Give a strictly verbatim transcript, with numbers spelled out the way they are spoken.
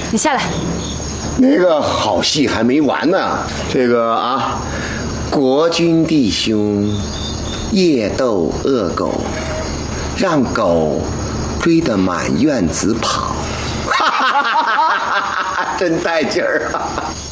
你下来。 那个好戏还没完呢，这个啊，国君弟兄夜斗恶狗，让狗追得满院子跑，哈哈哈哈哈！真带劲儿啊！